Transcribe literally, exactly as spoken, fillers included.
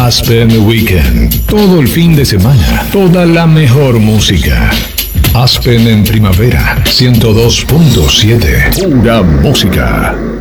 Aspen Weekend. Todo el fin de semana. Toda la mejor música. Aspen en primavera. ciento dos punto siete. Pura música.